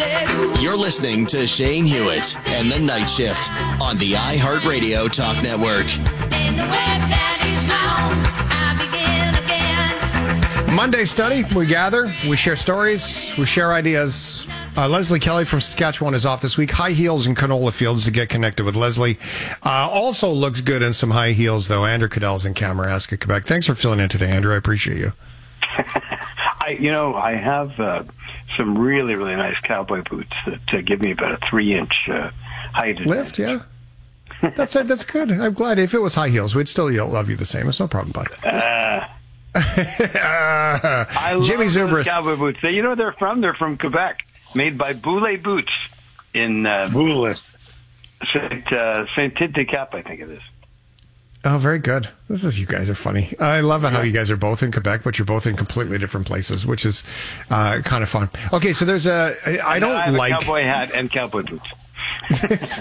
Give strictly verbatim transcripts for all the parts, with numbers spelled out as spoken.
You're listening to Shane Hewitt and the Night Shift on the iHeartRadio Talk Network. Monday study, we gather, we share stories, we share ideas. Uh, Leslie Kelly from Saskatchewan is off this week. High heels and canola fields to get connected with Leslie. Uh, also looks good in some high heels, though. Andrew Cadell's in Kamouraska, Quebec. Thanks for filling in today, Andrew. I appreciate you. I, you know, I have uh, some really, really nice cowboy boots that uh, give me about a three-inch uh, height lift. Yeah, that's it. That's good. I'm glad. If it was high heels, we'd still love you the same. It's no problem, bud. Uh, uh, I love Jimmy Zubris. Cowboy boots. You know where they're from? They're from Quebec, made by Boulay Boots in uh, Boulay. Saint uh, Saint Tite-de-Cap, I think it is. Oh, very good. This is, you guys are funny. I love it how you guys are both in Quebec, but you're both in completely different places, which is uh, kind of fun. Okay, so there's a, I, I don't I have like. a cowboy hat and cowboy boots.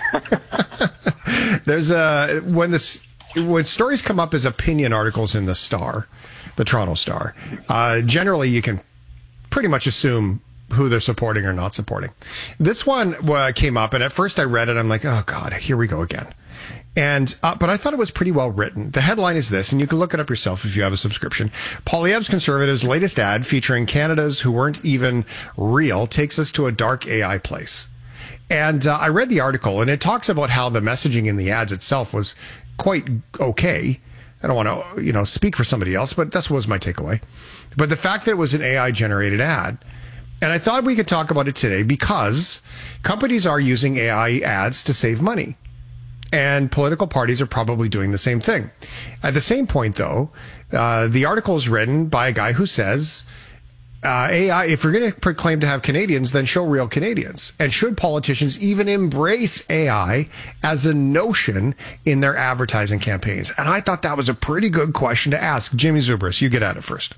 There's a, when this, when stories come up as opinion articles in the Star, the Toronto Star, uh, generally you can pretty much assume who they're supporting or not supporting. This one uh, came up, and at first I read it, I'm like, oh God, here we go again. And uh, but I thought it was pretty well written. The headline is this, and you can look it up yourself if you have a subscription. Poilievre's Conservatives' latest ad featuring Canada's who weren't even real takes us to a dark A I place. And uh, I read the article, and it talks about how the messaging in the ads itself was quite okay. I don't want to, you know, speak for somebody else, but that was my takeaway. But the fact that it was an A I-generated ad, and I thought we could talk about it today because companies are using A I ads to save money. And political parties are probably doing the same thing. At the same point, though, uh, the article is written by a guy who says, uh, A I, if you're going to claim to have Canadians, then show real Canadians. And should politicians even embrace A I as a notion in their advertising campaigns? And I thought that was a pretty good question to ask. Jimmy Zubris, you get at it first.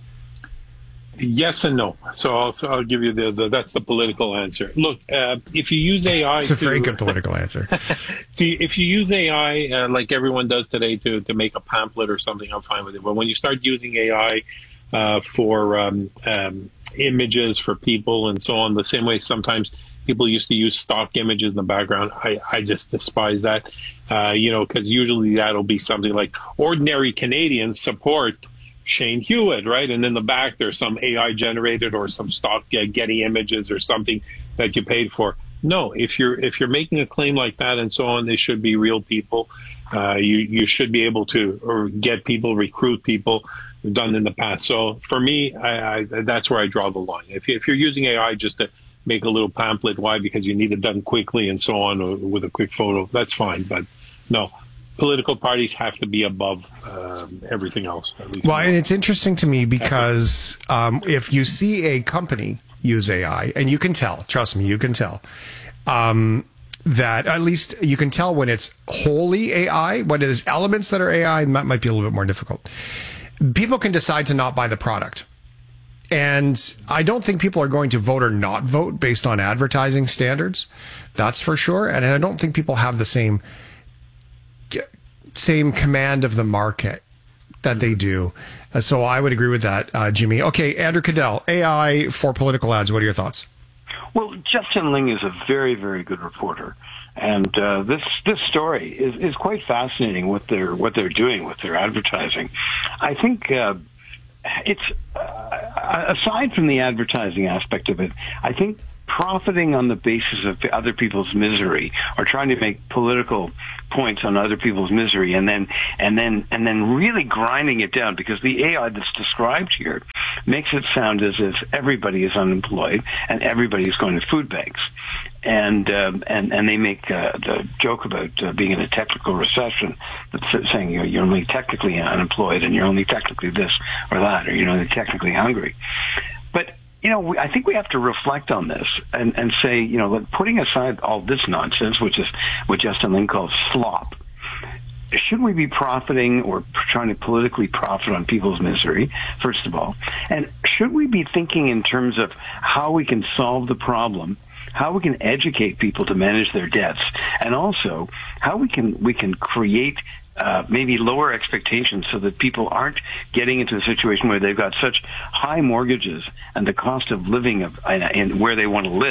Yes and no. So I'll, so I'll give you the, the that's the political answer. Look, uh, if you use A I, it's a to, very good political answer. If you use A I uh, like everyone does today to to make a pamphlet or something, I'm fine with it. But when you start using A I uh, for um, um, images for people and so on, the same way sometimes people used to use stock images in the background, I, I just despise that. Uh, you know, because usually that'll be something like ordinary Canadians support Shane Hewitt, right? And in the back, there's some A I generated or some stock uh, Getty images or something that you paid for. No, if you're if you're making a claim like that and so on, they should be real people. Uh, you you should be able to or get people, recruit people. We've done in the past. So for me, I, I, that's where I draw the line. If you, if you're using A I just to make a little pamphlet, why? Because you need it done quickly and so on, or with a quick photo. That's fine, but no. Political parties have to be above um, everything else. Well, and it's interesting to me because um, if you see a company use A I, and you can tell, trust me, you can tell, um, that at least you can tell when it's wholly A I, when there's elements that are A I, that might be a little bit more difficult. People can decide to not buy the product. And I don't think people are going to vote or not vote based on advertising standards. That's for sure. And I don't think people have the same same command of the market that they do. Uh, so I would agree with that, uh, Jimmy. Okay, Andrew Cadell, A I for political ads. What are your thoughts? Well, Justin Ling is a very, very good reporter. And uh, this this story is, is quite fascinating what they're what they're doing with their advertising. I think uh, it's uh, aside from the advertising aspect of it, I think profiting on the basis of other people's misery or trying to make political points on other people's misery and then and then and then really grinding it down, because the A I that's described here makes it sound as if everybody is unemployed and everybody is going to food banks. And um, and and they make uh, the joke about uh, being in a technical recession, that's saying you're, you're only technically unemployed and you're only technically this or that, or you're only technically hungry. But you know, we, I think we have to reflect on this and, and say, you know, like, putting aside all this nonsense, which is what Justin Ling calls slop, should we be profiting or trying to politically profit on people's misery, first of all? And should we be thinking in terms of how we can solve the problem, how we can educate people to manage their debts, and also how we can we can create Uh, maybe lower expectations so that people aren't getting into a situation where they've got such high mortgages and the cost of living of and, and where they want to live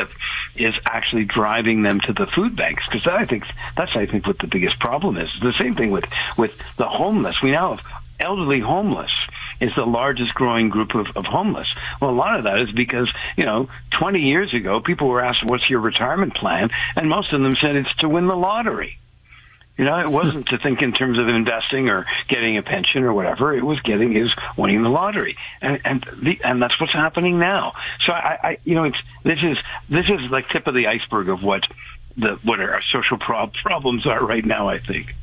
is actually driving them to the food banks, because I think that's I think what the biggest problem is. The same thing with with the homeless. We now have elderly homeless is the largest growing group of, of homeless. Well, a lot of that is because, you know, twenty years ago, people were asked, what's your retirement plan? And most of them said it's to win the lottery. You know, it wasn't to think in terms of investing or getting a pension or whatever. It was getting, is winning the lottery. And, and the, and that's what's happening now. So I, I, you know, it's, this is, this is like tip of the iceberg of what the, what our social prob- problems are right now, I think.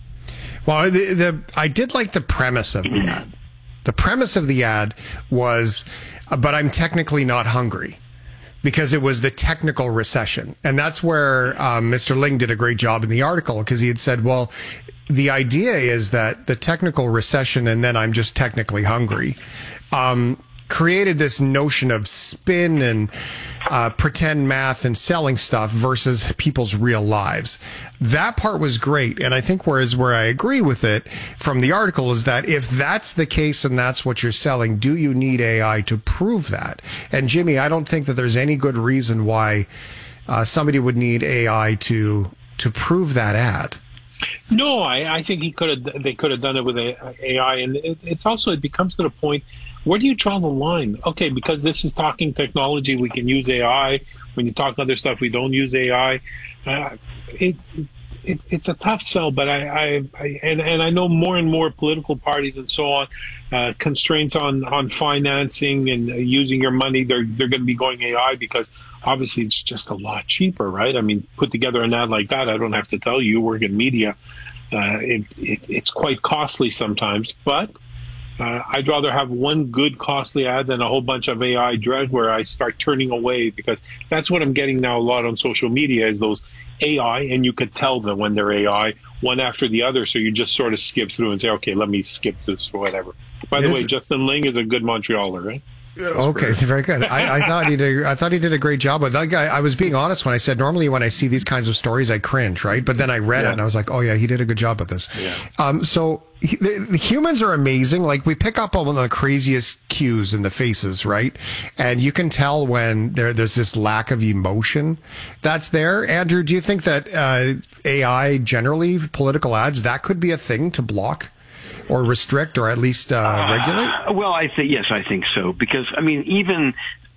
Well, the, the I did like the premise of the ad. The premise of the ad was, uh, but I'm technically not hungry, because it was the technical recession. And that's where um, Mister Ling did a great job in the article, because he had said, well, the idea is that the technical recession and then I'm just technically hungry um, created this notion of spin and uh, pretend math and selling stuff versus people's real lives. That part was great. And I think whereas where I agree with it from the article is that if that's the case and that's what you're selling, do you need A I to prove that? And Jimmy, I don't think that there's any good reason why uh, somebody would need A I to to prove that ad. No, I, I think he could have. They could have done it with A I, and it, it's also it becomes to the point. Where do you draw the line? Okay, because this is talking technology, we can use A I. When you talk other stuff, we don't use A I. Uh, it, it, it's a tough sell, but I, I, I and, and I know more and more political parties and so on, uh, constraints on, on financing and uh, using your money, they're they're going to be going A I because obviously it's just a lot cheaper, right? I mean, put together an ad like that, I don't have to tell you, you work in media, uh, it, it, it's quite costly sometimes, but Uh, I'd rather have one good, costly ad than a whole bunch of A I dread where I start turning away, because that's what I'm getting now a lot on social media is those A I, and you could tell them when they're A I, one after the other, so you just sort of skip through and say, okay, let me skip this or whatever. By the Is- way, Justin Ling is a good Montrealer, right? Okay, very good. I, I thought he did. I thought he did a great job. But that guy, I was being honest when I said normally when I see these kinds of stories, I cringe, right? But then I read Yeah. it and I was like, oh yeah, he did a good job with this. Yeah. Um, so he, the, the humans are amazing. Like we pick up on one of the craziest cues in the faces, right? And you can tell when there there's this lack of emotion that's there. Andrew, do you think that uh, A I generally political ads that could be a thing to block? Or restrict, or at least uh, regulate? Uh, well, I think yes, I think so. Because I mean, even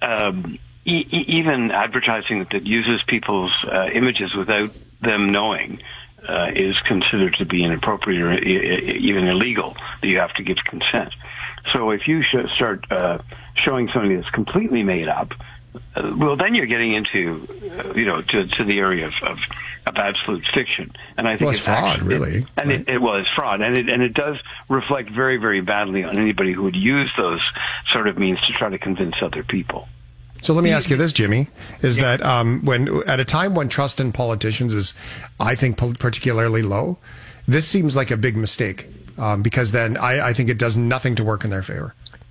um, e- even advertising that uses people's uh, images without them knowing uh, is considered to be inappropriate or e- even illegal. That you have to give consent. So if you sh- start uh, showing something that's completely made up, uh, well, then you're getting into uh, you know to, to the area of, of, of absolute fiction, and I think Well, it's fraud, actually, really, it, and right? it, it was fraud, and it and it does reflect very, very badly on anybody who would use those sort of means to try to convince other people. So let me ask you this, Jimmy: is that um, when at a time when trust in politicians is, I think, particularly low, this seems like a big mistake um, because then I, I think it does nothing to work in their favor.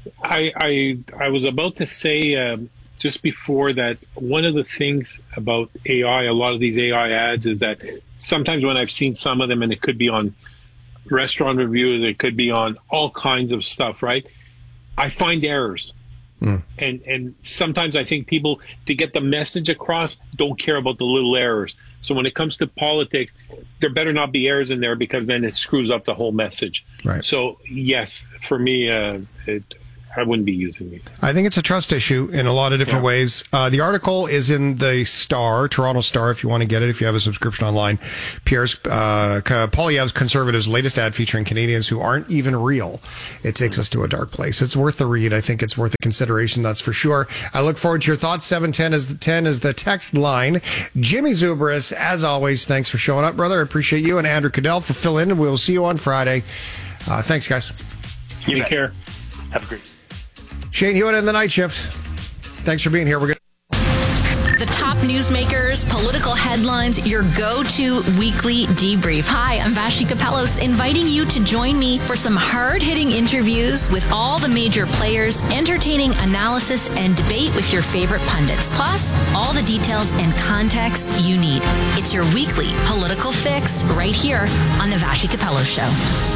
I I, I was about to say. Um, Just before that, one of the things about A I, a lot of these A I ads, is that sometimes when I've seen some of them, and it could be on restaurant reviews, it could be on all kinds of stuff, right? I find errors. Mm. And and sometimes I think people, to get the message across, don't care about the little errors. So when it comes to politics, there better not be errors in there, because then it screws up the whole message. Right. So, yes, for me, uh, it I wouldn't be using these. I think it's a trust issue in a lot of different yeah. ways. Uh, the article is in the Star, Toronto Star, if you want to get it, if you have a subscription online. Pierre uh, Poilievre's Conservatives' latest ad featuring Canadians who aren't even real. It takes us to a dark place. It's worth the read. I think it's worth a consideration, that's for sure. I look forward to your thoughts. seven ten is the ten is the text line. Jimmy Zubris, as always, thanks for showing up, brother. I appreciate you. And Andrew Cadell for fill in, and we'll see you on Friday. Uh, thanks, guys. You Take care. Have a great Shane Hewitt in the night shift. Thanks for being here. We're good. The top newsmakers, political headlines, your go-to weekly debrief. Hi, I'm Vashi Kapelos, inviting you to join me for some hard-hitting interviews with all the major players, entertaining analysis, and debate with your favorite pundits. Plus, all the details and context you need. It's your weekly political fix right here on The Vashi Kapelos Show.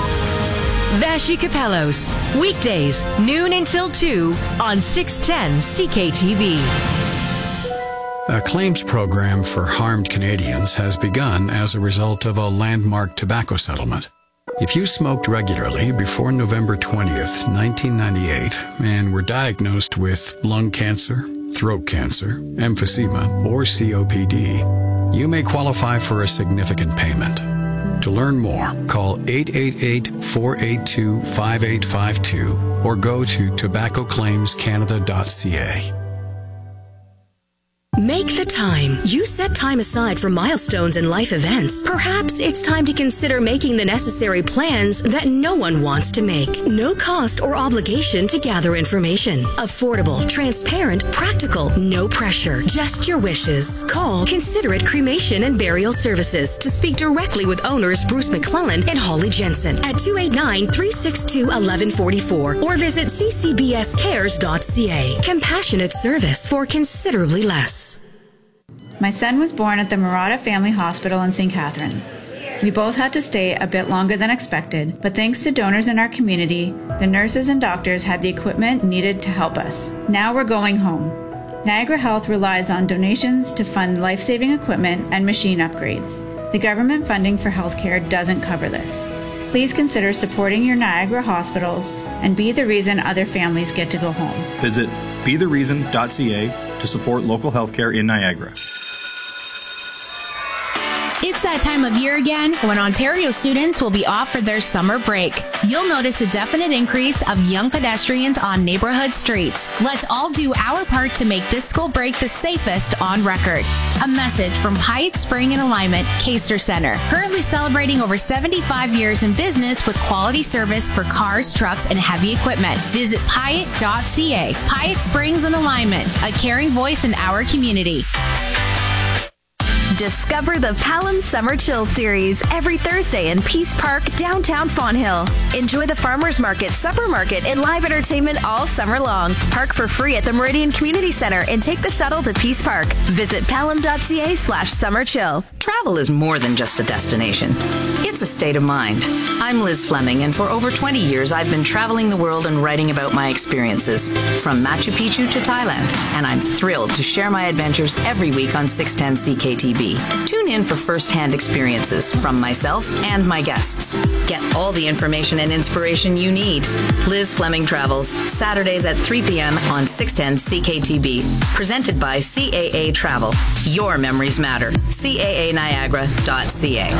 Vashi Kapelos, weekdays, noon until two on six ten C K T V. A claims program for harmed Canadians has begun as a result of a landmark tobacco settlement. If you smoked regularly before November twentieth, nineteen ninety-eight, and were diagnosed with lung cancer, throat cancer, emphysema, or C O P D, you may qualify for a significant payment. To learn more, call eight eight eight, four eight two, five eight five two or go to tobacco claims canada dot c a. Make the time. You set time aside for milestones and life events. Perhaps it's time to consider making the necessary plans that no one wants to make. No cost or obligation to gather information. Affordable, transparent, practical, no pressure. Just your wishes. Call Considerate Cremation and Burial Services to speak directly with owners Bruce McClellan and Holly Jensen at two eight nine, three six two, one one four four or visit c c b s cares dot c a. Compassionate service for considerably less. My son was born at the Murata Family Hospital in Saint Catharines. We both had to stay a bit longer than expected, but thanks to donors in our community, the nurses and doctors had the equipment needed to help us. Now we're going home. Niagara Health relies on donations to fund life-saving equipment and machine upgrades. The government funding for healthcare doesn't cover this. Please consider supporting your Niagara hospitals and be the reason other families get to go home. Visit be the reason dot c a to support local healthcare in Niagara. It's that time of year again when Ontario students will be off for their summer break. You'll notice a definite increase of young pedestrians on neighborhood streets. Let's all do our part to make this school break the safest on record. A message from Pyatt Spring and Alignment Caster Center, currently celebrating over seventy-five years in business with quality service for cars, trucks, and heavy equipment. Visit Pyatt dot c a. Pyatt Springs and Alignment, a caring voice in our community. Discover the Palam Summer Chill Series every Thursday in Peace Park, downtown Fonthill. Enjoy the Farmers Market, Supper Market, and live entertainment all summer long. Park for free at the Meridian Community Center and take the shuttle to Peace Park. Visit palam dot c a slash summer chill. Travel is more than just a destination. It's a state of mind. I'm Liz Fleming, and for over twenty years, I've been traveling the world and writing about my experiences, from Machu Picchu to Thailand, and I'm thrilled to share my adventures every week on six ten C K T B. Tune in for first-hand experiences from myself and my guests. Get all the information and inspiration you need. Liz Fleming Travels, Saturdays at three p.m. on six ten C K T B. Presented by C A A Travel. Your memories matter. C A A Niagara dot c a.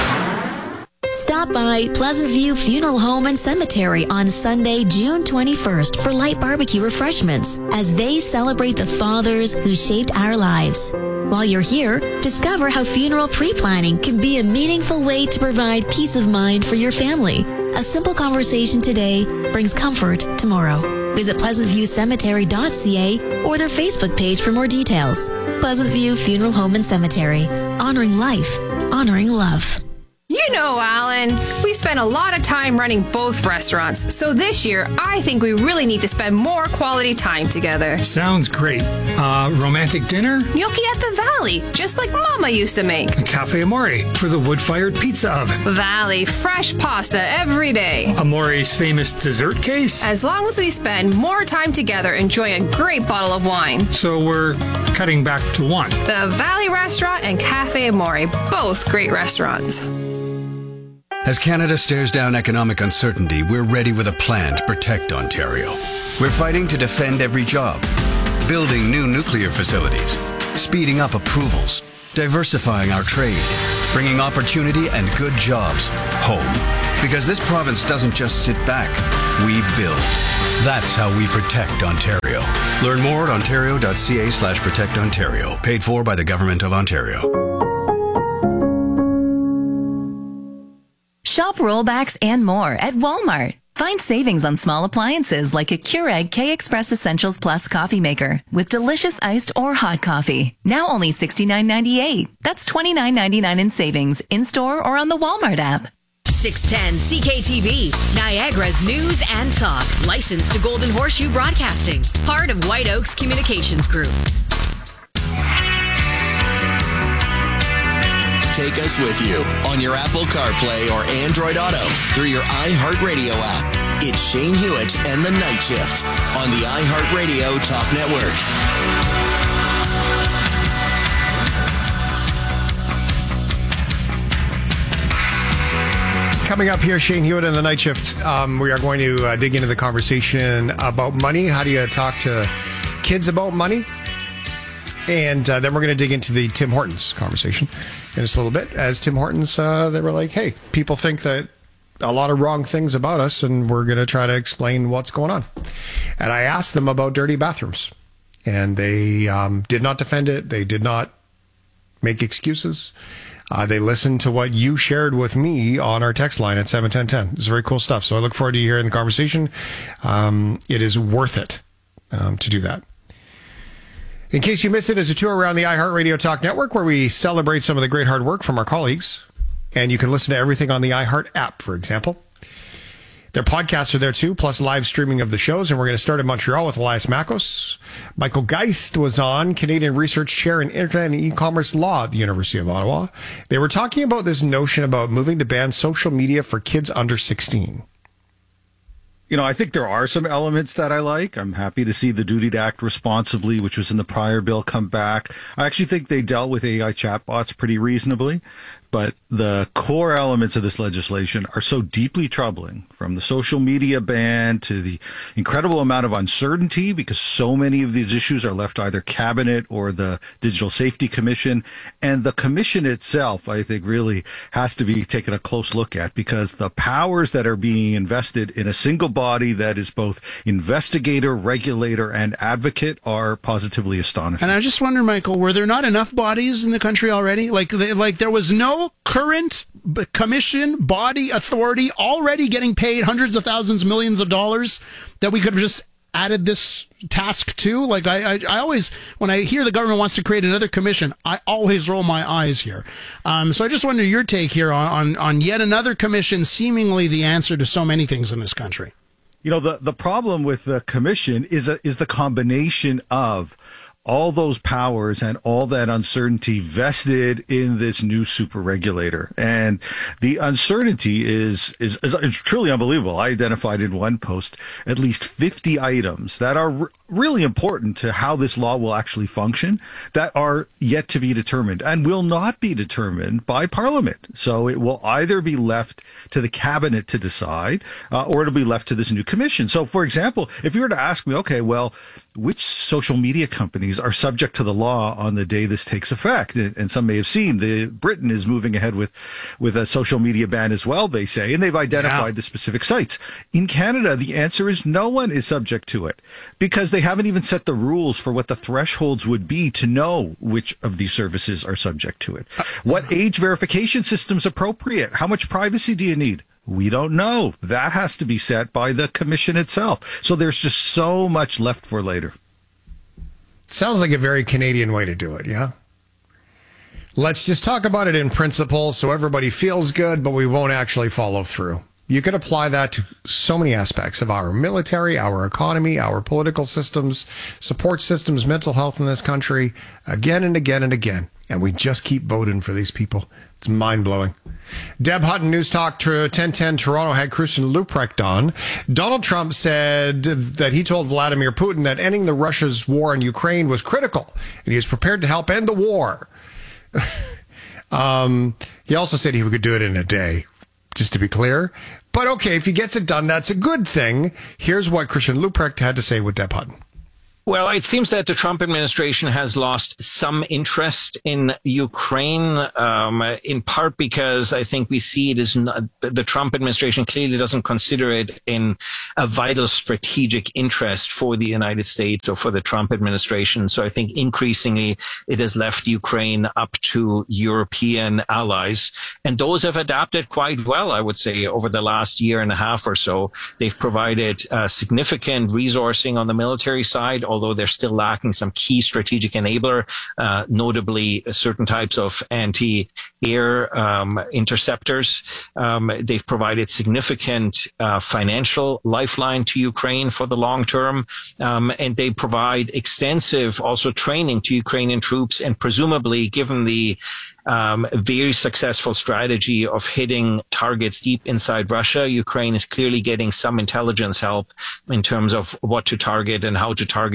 Stop by Pleasant View Funeral Home and Cemetery on Sunday, June twenty-first for light barbecue refreshments as they celebrate the fathers who shaped our lives. While you're here, discover how funeral pre-planning can be a meaningful way to provide peace of mind for your family. A simple conversation today brings comfort tomorrow. Visit pleasant view cemetery dot c a or their Facebook page for more details. Pleasant View Funeral Home and Cemetery. Honoring life. Honoring love. You know, Alan, we spend a lot of time running both restaurants, so this year I think we really need to spend more quality time together. Sounds great. Uh, romantic dinner? Gnocchi at the Valley, just like Mama used to make. A Cafe Amore for the wood-fired pizza oven. Valley, fresh pasta every day. Amore's famous dessert case? As long as we spend more time together enjoying a great bottle of wine. So we're cutting back to one. The Valley Restaurant and Cafe Amore, both great restaurants. As Canada stares down economic uncertainty, we're ready with a plan to protect Ontario. We're fighting to defend every job, building new nuclear facilities, speeding up approvals, diversifying our trade, bringing opportunity and good jobs home. Because this province doesn't just sit back, we build. That's how we protect Ontario. Learn more at ontario dot c a slash protect Ontario. Paid for by the Government of Ontario. Shop rollbacks and more at Walmart. Find savings on small appliances like a Keurig K-Express Essentials Plus coffee maker with delicious iced or hot coffee. Now only sixty-nine ninety-eight. That's twenty-nine ninety-nine in savings in-store or on the Walmart app. six ten C K T V, Niagara's news and talk. Licensed to Golden Horseshoe Broadcasting. Part of White Oaks Communications Group. Take us with you on your Apple CarPlay or Android Auto through your iHeartRadio app. It's Shane Hewitt and the Night Shift on the iHeartRadio Talk Network. Coming up here, Shane Hewitt in the Night Shift. Um, we are going to uh, dig into the conversation about money. How do you talk to kids about money? And uh, then we're going to dig into the Tim Hortons conversation in just a little bit. As Tim Hortons, uh, they were like, hey, people think that a lot of wrong things about us, and we're going to try to explain what's going on. And I asked them about dirty bathrooms, and they um, did not defend it. They did not make excuses. Uh, they listened to what you shared with me on our text line at seven ten ten. It's very cool stuff. So I look forward to hearing the conversation. Um, it is worth it um, to do that. In case you missed it, it's a tour around the iHeartRadio Talk Network where we celebrate some of the great hard work from our colleagues. And you can listen to everything on the iHeart app, for example. Their podcasts are there too, plus live streaming of the shows. And we're going to start in Montreal with Elias Makos. Michael Geist was on, Canadian Research Chair in Internet and E-commerce Law at the University of Ottawa. They were talking about this notion about moving to ban social media for kids under sixteen. You know, I think there are some elements that I like. I'm happy to see the duty to act responsibly, which was in the prior bill, come back. I actually think they dealt with A I chatbots pretty reasonably. But the core elements of this legislation are so deeply troubling, from the social media ban to the incredible amount of uncertainty, because so many of these issues are left to either cabinet or the Digital Safety Commission. And the commission itself, I think, really has to be taken a close look at, because the powers that are being invested in a single body that is both investigator, regulator, and advocate are positively astonishing. And I just wonder, Michael, were there not enough bodies in the country already? Like, they, like there was no current commission, body, authority already getting paid hundreds of thousands, millions of dollars that we could have just added this task to? Like, I, I, I always, when I hear the government wants to create another commission, I always roll my eyes here. Um, so I just wonder your take here on, on, on yet another commission, seemingly the answer to so many things in this country. You know, the, the problem with the commission is a, is the combination of all those powers and all that uncertainty vested in this new super regulator. And the uncertainty is, is, is, is truly unbelievable. I identified in one post at least fifty items that are r- really important to how this law will actually function that are yet to be determined and will not be determined by Parliament. So it will either be left to the cabinet to decide uh, or it'll be left to this new commission. So, for example, if you were to ask me, okay, well, which social media companies are subject to the law on the day this takes effect? And, and some may have seen the Britain is moving ahead with, with a social media ban as well, they say, and they've identified yeah. the specific sites. In Canada, the answer is no one is subject to it, because they haven't even set the rules for what the thresholds would be to know which of these services are subject to it. What age verification system's appropriate? How much privacy do you need? We don't know. That has to be set by the commission itself. So there's just so much left for later. Sounds like a very Canadian way to do it, yeah? Let's just talk about it in principle so everybody feels good, but we won't actually follow through. You could apply that to so many aspects of our military, our economy, our political systems, support systems, mental health in this country, again and again and again. And we just keep voting for these people. It's mind-blowing. Deb Hutton, News Talk ten ten Toronto, had Christian Leuprecht on. Donald Trump said that he told Vladimir Putin that ending the Russia's war in Ukraine was critical, and he was prepared to help end the war. um, he also said he could do it in a day, just to be clear. But okay, if he gets it done, that's a good thing. Here's what Christian Leuprecht had to say with Deb Hutton. Well, it seems that the Trump administration has lost some interest in Ukraine, um, in part because I think we see it as not, the Trump administration clearly doesn't consider it in a vital strategic interest for the United States or for the Trump administration. So I think increasingly it has left Ukraine up to European allies. And those have adapted quite well, I would say, over the last year and a half or so. They've provided uh, significant resourcing on the military side, although they're still lacking some key strategic enabler, uh, notably certain types of anti-air um, interceptors. Um, they've provided significant uh, financial lifeline to Ukraine for the long term, um, and they provide extensive also training to Ukrainian troops, and presumably, given the Um, very successful strategy of hitting targets deep inside Russia, Ukraine is clearly getting some intelligence help in terms of what to target and how to target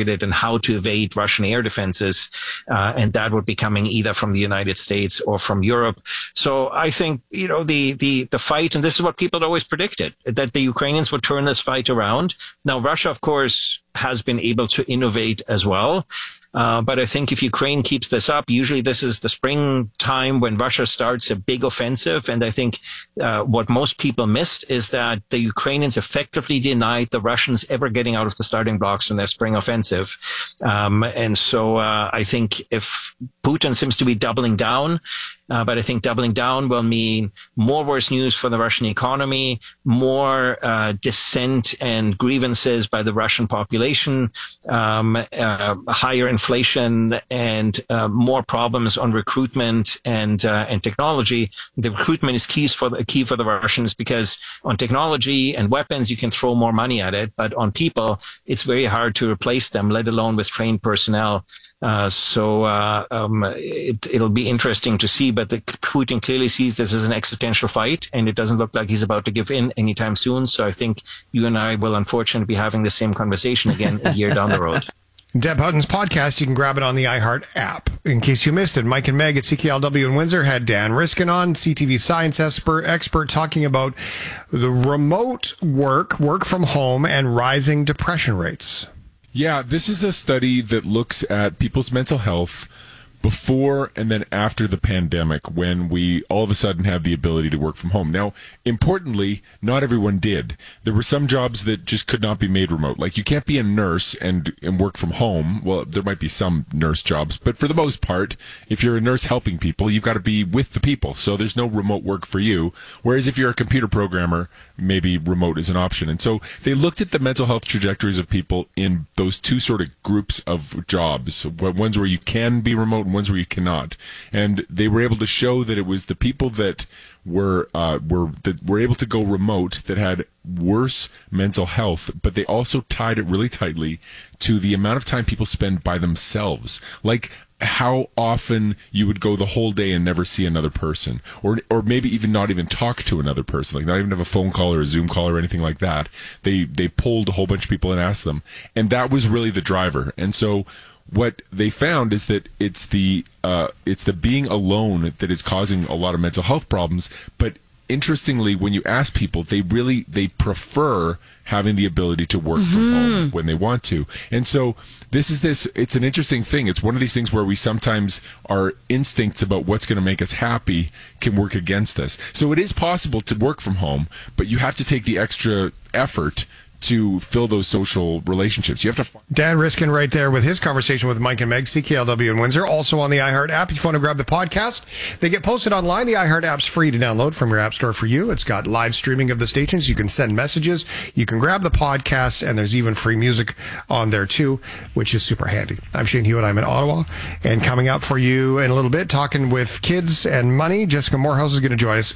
targeted and how to evade Russian air defenses. Uh, and that would be coming either from the United States or from Europe. So I think, you know, the, the, the fight, and this is what people had always predicted, that the Ukrainians would turn this fight around. Now, Russia, of course, has been able to innovate as well. Uh, but I think if Ukraine keeps this up, usually this is the springtime when Russia starts a big offensive. And I think uh, what most people missed is that the Ukrainians effectively denied the Russians ever getting out of the starting blocks in their spring offensive. Um, and so uh, I think if Putin seems to be doubling down, Uh, but I think doubling down will mean more worse news for the Russian economy, more uh, dissent and grievances by the Russian population, um, uh, higher inflation, and uh, more problems on recruitment and uh, and technology. The recruitment is keys for the, key for the Russians, because on technology and weapons you can throw more money at it, but on people it's very hard to replace them, let alone with trained personnel. Uh, so uh, um, it, it'll be interesting to see, but the, Putin clearly sees this as an existential fight, and it doesn't look like he's about to give in anytime soon. So I think you and I will unfortunately be having the same conversation again a year down the road. Deb Hutton's podcast, you can grab it on the iHeart app. In case you missed it, Mike and Meg at C K L W in Windsor had Dan Riskin on, C T V science expert, expert talking about the remote work, work from home, and rising depression rates. Yeah, this is a study that looks at people's mental health before and then after the pandemic, when we all of a sudden have the ability to work from home. Now, importantly, not everyone did. There were some jobs that just could not be made remote. Like, you can't be a nurse and, and work from home. Well, there might be some nurse jobs, but for the most part, if you're a nurse helping people, you've got to be with the people. So there's no remote work for you. Whereas if you're a computer programmer, maybe remote is an option. And so they looked at the mental health trajectories of people in those two sort of groups of jobs. So ones where you can be remote and ones where you cannot. And they were able to show that it was the people that were uh, were that were able to go remote that had worse mental health, but they also tied it really tightly to the amount of time people spend by themselves. Like, how often you would go the whole day and never see another person, or or maybe even not even talk to another person, like not even have a phone call or a Zoom call or anything like that. They they polled a whole bunch of people and asked them, and that was really the driver. And so what they found is that it's the uh, it's the being alone that is causing a lot of mental health problems. But interestingly, when you ask people, they really they prefer having the ability to work mm-hmm. from home when they want to. And so this is this, it's an interesting thing. It's one of these things where we sometimes, our instincts about what's going to make us happy can work against us. So it is possible to work from home, but you have to take the extra effort to fill those social relationships. You have to. Dan Riskin right there with his conversation with Mike and Meg, C K L W in Windsor, also on the iHeart app. If you want to grab the podcast, they get posted online. The iHeart app's free to download from your app store for you. It's got live streaming of the stations. You can send messages. You can grab the podcast, and there's even free music on there too, which is super handy. I'm Shane Hewitt. I'm in Ottawa, and coming up for you in a little bit, talking with kids and money. Jessica Morehouse is going to join us.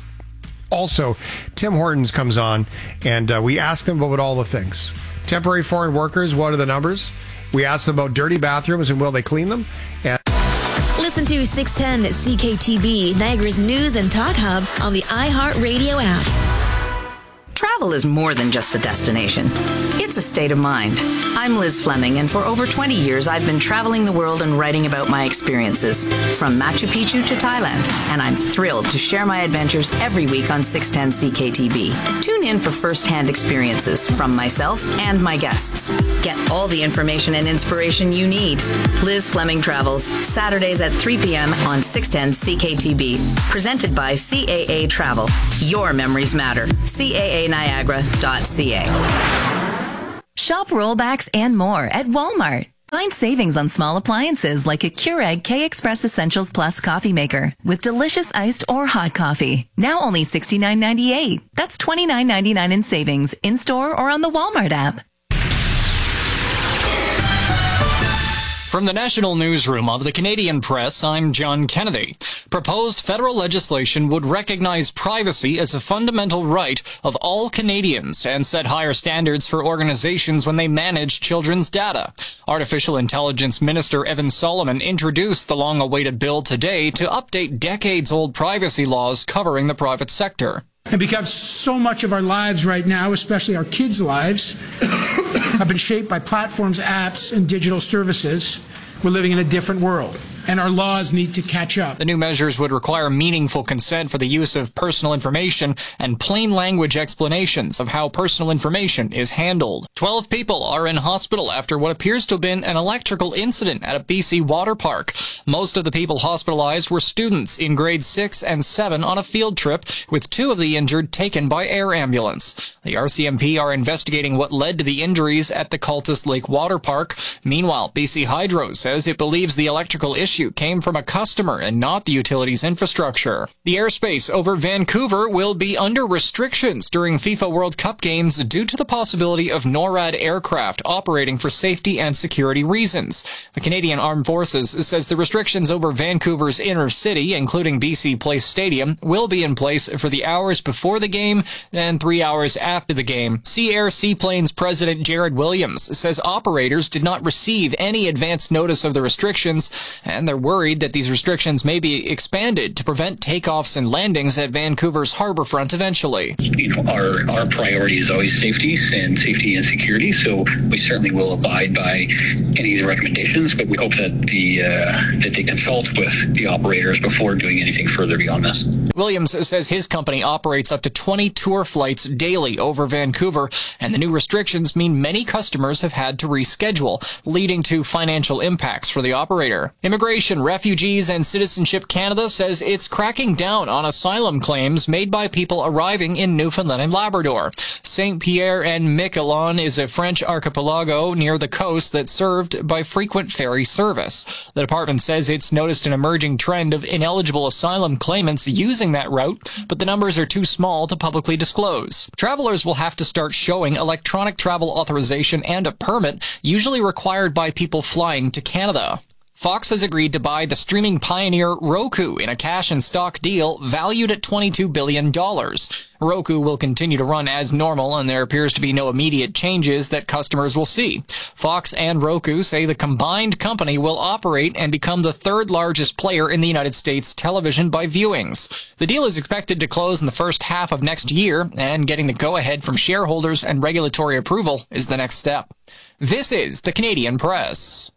Also, Tim Hortons comes on, and uh, we ask them about all the things. Temporary foreign workers, what are the numbers? We ask them about dirty bathrooms, and will they clean them? And listen to six ten C K T B, Niagara's news and talk hub, on the iHeartRadio app. Travel is more than just a destination. It's a state of mind. I'm Liz Fleming, and for over twenty years, I've been traveling the world and writing about my experiences, from Machu Picchu to Thailand, and I'm thrilled to share my adventures every week on six ten C K T B. Tune in for first-hand experiences from myself and my guests. Get all the information and inspiration you need. Liz Fleming Travels, Saturdays at three p.m. on six ten C K T B. Presented by C A A Travel. Your memories matter. C A A Niagara dot C A. Shop rollbacks and more at Walmart. Find savings on small appliances like a Keurig K-Express Essentials Plus coffee maker with delicious iced or hot coffee. Now only sixty-nine ninety-eight. That's twenty-nine ninety-nine in savings in-store or on the Walmart app. From the National Newsroom of the Canadian Press, I'm John Kennedy. Proposed federal legislation would recognize privacy as a fundamental right of all Canadians and set higher standards for organizations when they manage children's data. Artificial Intelligence Minister Evan Solomon introduced the long-awaited bill today to update decades-old privacy laws covering the private sector. And because so much of our lives right now, especially our kids' lives, have been shaped by platforms, apps, and digital services, we're living in a different world, and our laws need to catch up. The new measures would require meaningful consent for the use of personal information and plain language explanations of how personal information is handled. Twelve people are in hospital after what appears to have been an electrical incident at a B C water park. Most of the people hospitalized were students in grades six and seven on a field trip, with two of the injured taken by air ambulance. The R C M P are investigating what led to the injuries at the Cultus Lake Water Park. Meanwhile, B C Hydro says it believes the electrical issue came from a customer and not the utility's infrastructure. The airspace over Vancouver will be under restrictions during FIFA World Cup games due to the possibility of NORAD aircraft operating for safety and security reasons. The Canadian Armed Forces says the restrictions over Vancouver's inner city, including B C Place Stadium, will be in place for the hours before the game and three hours after the game. Sea Air Seaplanes President Jared Williams says operators did not receive any advance notice of the restrictions, and they're worried that these restrictions may be expanded to prevent takeoffs and landings at Vancouver's harborfront eventually. You know, our, our priority is always safety and safety and security, so we certainly will abide by any of the recommendations, but we hope that the uh, that they consult with the operators before doing anything further beyond this. Williams says his company operates up to twenty tour flights daily over Vancouver, and the new restrictions mean many customers have had to reschedule, leading to financial impacts for the operator. Immigration, Refugees and Citizenship Canada says it's cracking down on asylum claims made by people arriving in Newfoundland and Labrador. Saint Pierre and Miquelon is a French archipelago near the coast that's served by frequent ferry service. The department says it's noticed an emerging trend of ineligible asylum claimants using that route, but the numbers are too small to publicly disclose. Travelers will have to start showing electronic travel authorization and a permit, usually required by people flying to Canada. Fox has agreed to buy the streaming pioneer Roku in a cash and stock deal valued at twenty-two billion dollars. Roku will continue to run as normal, and there appears to be no immediate changes that customers will see. Fox and Roku say the combined company will operate and become the third largest player in the United States television by viewings. The deal is expected to close in the first half of next year, and getting the go-ahead from shareholders and regulatory approval is the next step. This is the Canadian Press.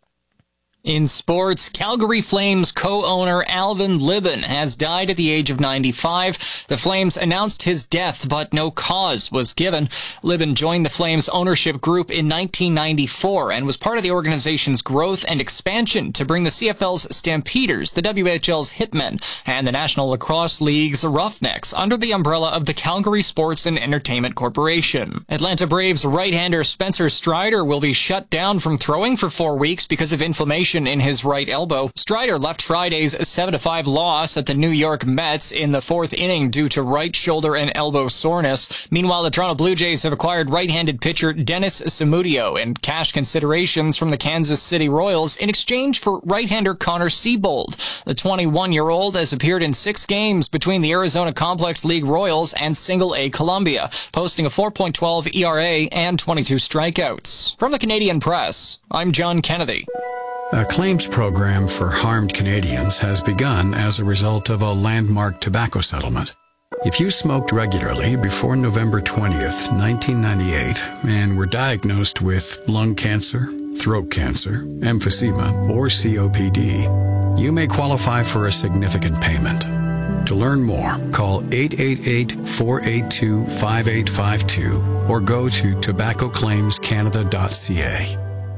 In sports, Calgary Flames co-owner Alvin Libben has died at the age of ninety-five. The Flames announced his death, but no cause was given. Libben joined the Flames ownership group in nineteen ninety-four and was part of the organization's growth and expansion to bring the C F L's Stampeders, the W H L's Hitmen, and the National Lacrosse League's Roughnecks under the umbrella of the Calgary Sports and Entertainment Corporation. Atlanta Braves right-hander Spencer Strider will be shut down from throwing for four weeks because of inflammation in his right elbow. Strider left Friday's seven to five loss at the New York Mets in the fourth inning due to right shoulder and elbow soreness. Meanwhile, the Toronto Blue Jays have acquired right-handed pitcher Dennis Samudio and cash considerations from the Kansas City Royals in exchange for right-hander Connor Siebold. The twenty-one-year-old has appeared in six games between the Arizona Complex League Royals and Single A Columbia, posting a four point one two E R A and twenty-two strikeouts. From the Canadian Press, I'm John Kennedy. A claims program for harmed Canadians has begun as a result of a landmark tobacco settlement. If you smoked regularly before November twentieth, nineteen ninety-eight, and were diagnosed with lung cancer, throat cancer, emphysema, or C O P D, you may qualify for a significant payment. To learn more, call eight eight eight, four eight two, five eight five two or go to tobacco claims canada dot c a.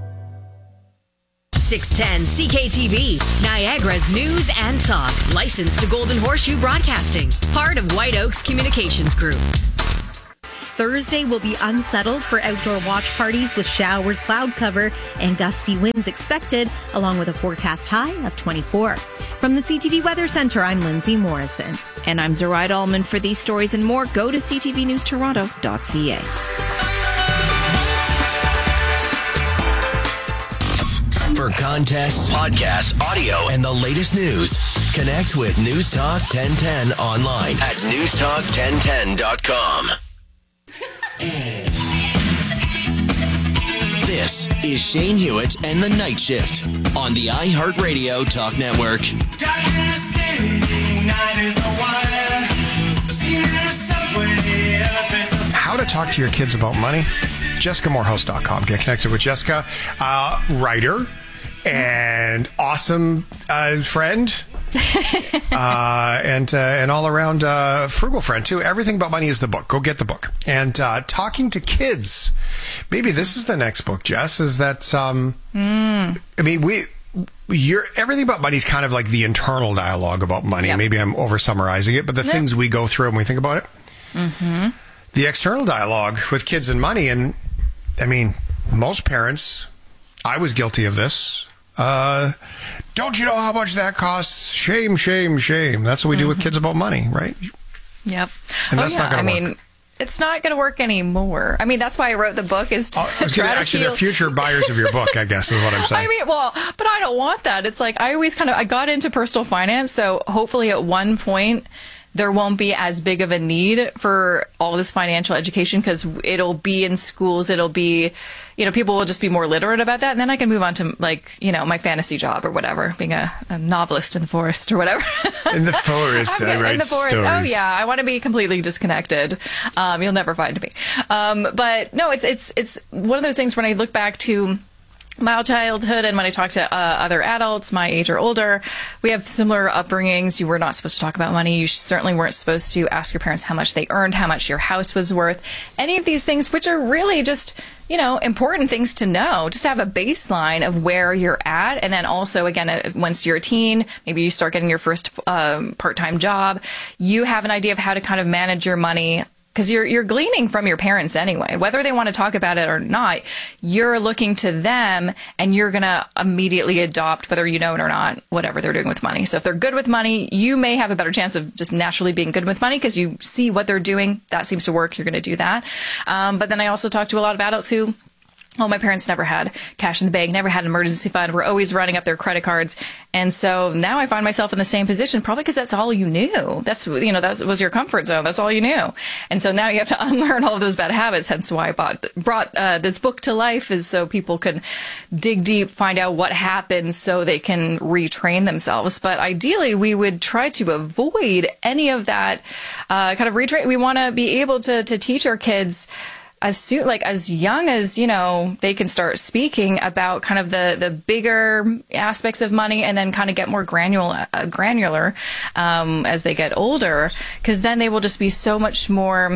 six ten C K T V, Niagara's news and talk. Licensed to Golden Horseshoe Broadcasting. Part of White Oaks Communications Group. Thursday will be unsettled for outdoor watch parties with showers, cloud cover, and gusty winds expected, along with a forecast high of twenty-four. From the C T V Weather Center, I'm Lindsay Morrison. And I'm Zoraida Allman. For these stories and more, go to c t v news toronto dot c a. For contests, podcasts, audio, and the latest news, connect with News Talk ten ten online at news talk ten ten dot com. This is Shane Hewitt and the Night Shift on the iHeartRadio Talk Network. talk to your kids about money? Jessica Morehouse dot com. Get connected with Jessica, uh, writer and awesome uh, friend. uh, and uh, and all around uh, frugal friend too. Everything About Money is the book. Go get the book. And uh, talking to kids, maybe this is the next book, Jess. Is that um, mm. I mean, we you're Everything About Money is kind of like the internal dialogue about money. Yep. Maybe I'm over summarizing it, but the yep. things we go through when we think about it. Mm-hmm. The external dialogue with kids and money, and I mean, most parents. I was guilty of this. Uh, don't you know how much that costs? Shame, shame, shame. That's what we mm-hmm. do with kids about money, right? Yep. And oh, that's yeah. not going to I work. mean, it's not going to work anymore. I mean, that's why I wrote the book is to oh, I was try gonna, to actually, feel... they're future buyers of your book, I guess, is what I'm saying. I mean, well, but I don't want that. It's like I always kind of, I got into personal finance, so hopefully at one point there won't be as big of a need for all this financial education because it'll be in schools. It'll be, you know, people will just be more literate about that. And then I can move on to, like, you know, my fantasy job or whatever, being a, a novelist in the forest or whatever. In the forest, I write in the forest. stories. Oh, yeah. I want to be completely disconnected. Um, you'll never find me. Um, but no, it's, it's, it's one of those things when I look back to my childhood and when I talk to uh, other adults my age or older, we have similar upbringings. You were not supposed to talk about money. You certainly weren't supposed to ask your parents how much they earned, how much your house was worth, any of these things, which are really just, you know, important things to know, just to have a baseline of where you're at. And then also, again, uh, once you're a teen, maybe you start getting your first um, part-time job, you have an idea of how to kind of manage your money. Because you're you're gleaning from your parents anyway, whether they want to talk about it or not. You're looking to them, and you're gonna immediately adopt, whether you know it or not, whatever they're doing with money. So if they're good with money, you may have a better chance of just naturally being good with money because you see what they're doing. That seems to work. You're going to do that. Um, but then I also talk to a lot of adults who. Well, my parents never had cash in the bank, never had an emergency fund. We're always running up their credit cards. And so now I find myself in the same position, probably because that's all you knew. That's, you know, that was your comfort zone. That's all you knew. And so now you have to unlearn all of those bad habits. Hence why I bought, brought uh, this book to life, is so people can dig deep, find out what happened so they can retrain themselves. But ideally, we would try to avoid any of that uh, kind of retrain. We want to be able to, to teach our kids as soon, like as young as, you know, they can start speaking about kind of the, the bigger aspects of money, and then kind of get more granular, uh, granular um, as they get older, because then they will just be so much more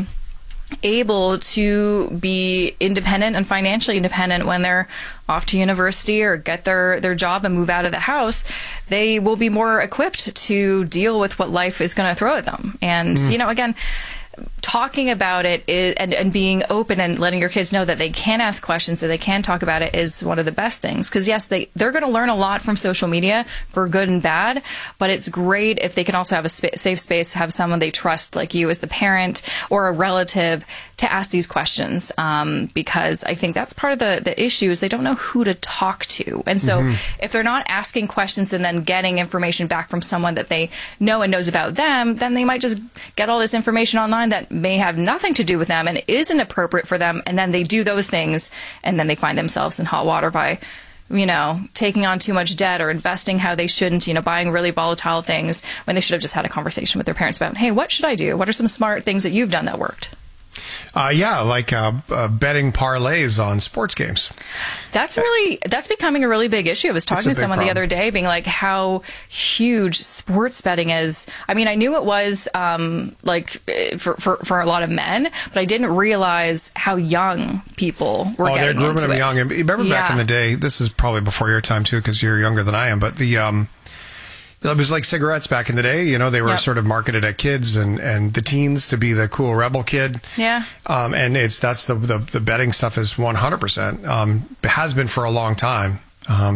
able to be independent and financially independent when they're off to university or get their, their job and move out of the house. They will be more equipped to deal with what life is going to throw at them. And, mm. you know, again, talking about it is, and, and being open and letting your kids know that they can ask questions, that they can talk about it, is one of the best things. Because yes, they, they're going to learn a lot from social media for good and bad, but it's great if they can also have a sp- safe space, have someone they trust, like you as the parent or a relative, to ask these questions. Um, because I think that's part of the, the issue, is they don't know who to talk to. And so mm-hmm. if they're not asking questions and then getting information back from someone that they know and knows about them, then they might just get all this information online that may have nothing to do with them and isn't appropriate for them. And then they do those things, and then they find themselves in hot water by, you know, taking on too much debt or investing how they shouldn't, you know, buying really volatile things when they should have just had a conversation with their parents about, hey, what should I do? What are some smart things that you've done that worked? Uh, yeah, like uh, uh, betting parlays on sports games. That's really, that's becoming a really big issue. I was talking to someone problem. the other day being like how huge sports betting is. I mean, I knew it was um, like for, for, for a lot of men, but I didn't realize how young people were oh, getting into it. Oh, they're grooming them young. And remember yeah. back in the day, this is probably before your time too, because you're younger than I am, but the... Um, It was like cigarettes back in the day. You know, they were yep. sort of marketed at kids and, and the teens to be the cool rebel kid. Yeah. Um, and it's that's the, the the betting stuff is one hundred percent. Um, it has been for a long time. Um,